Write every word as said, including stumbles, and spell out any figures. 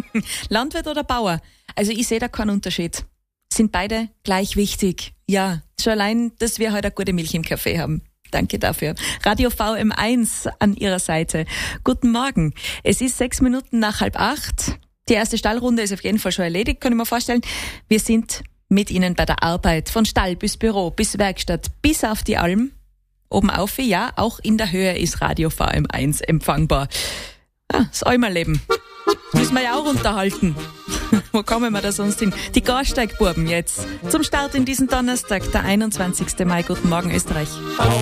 Landwirt oder Bauer? Also ich sehe da keinen Unterschied. Sind beide gleich wichtig. Ja, schon allein, dass wir heute eine gute Milch im Kaffee haben. Danke dafür. Radio V M eins an Ihrer Seite. Guten Morgen. Es ist sechs Minuten nach halb acht. Die erste Stallrunde ist auf jeden Fall schon erledigt, kann ich mir vorstellen. Wir sind mit Ihnen bei der Arbeit. Von Stall bis Büro, bis Werkstatt, bis auf die Alm. Oben auf, ja, auch in der Höhe ist Radio V M eins empfangbar. Ah, das Almerleben. Müssen wir ja auch unterhalten. Wo kommen wir da sonst hin? Die Garsteigbuben jetzt. Zum Start in diesen Donnerstag, der einundzwanzigsten Mai. Guten Morgen, Österreich.